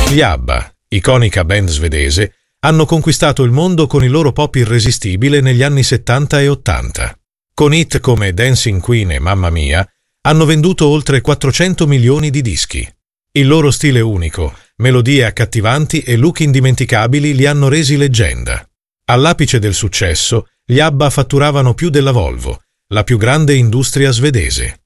Gli ABBA, iconica band svedese, hanno conquistato il mondo con il loro pop irresistibile negli anni 70 e 80. Con hit come Dancing Queen e Mamma Mia, hanno venduto oltre 400 milioni di dischi. Il loro stile unico, melodie accattivanti e look indimenticabili li hanno resi leggenda. All'apice del successo, gli ABBA fatturavano più della Volvo, la più grande industria svedese.